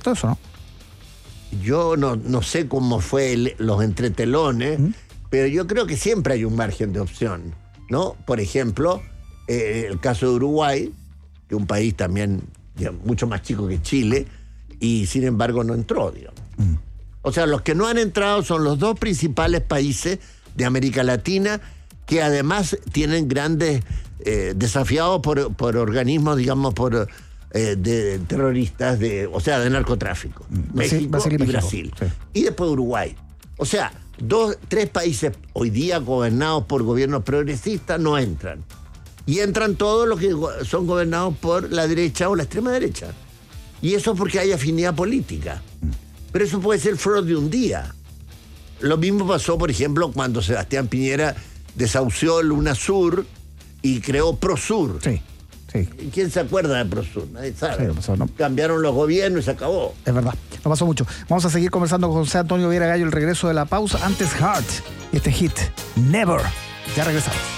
cierto eso, ¿no? Yo no sé cómo fue los entretelones, pero yo creo que siempre hay un margen de opción, ¿no? Por ejemplo, el caso de Uruguay, que es un país también digamos, mucho más chico que Chile, y sin embargo no entró, digamos. O sea, los que no han entrado son los dos principales países de América Latina, que además tienen grandes desafiados por organismos, digamos, de terroristas, o sea, de narcotráfico. México y Brasil. Sí. Y después Uruguay. O sea, 3 países hoy día gobernados por gobiernos progresistas no entran. Y entran todos los que son gobernados por la derecha o la extrema derecha. Y eso porque hay afinidad política. Pero eso puede ser flor de un día. Lo mismo pasó, por ejemplo, cuando Sebastián Piñera desahució el UNASUR y creó PROSUR. Sí. ¿Quién se acuerda de PROSUR? Nadie sabe. Sí, pasó, ¿no? Cambiaron los gobiernos y se acabó. Es verdad, no pasó mucho. Vamos a seguir conversando con José Antonio Viera Gallo, el regreso de la pausa. Antes Heart y este hit, Never. Ya regresamos.